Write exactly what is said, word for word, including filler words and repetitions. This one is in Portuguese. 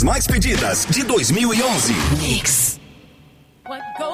Mais pedidas de dois mil e onze. Mix. What goes